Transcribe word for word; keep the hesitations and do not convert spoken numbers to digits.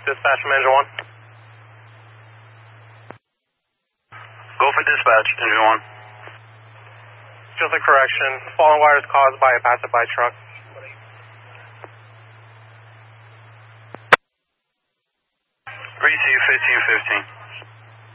Dispatch from engine one. Go for dispatch, engine one. Just a correction. Fallen wire is caused by a passerby truck. Receive fifteen fifteen.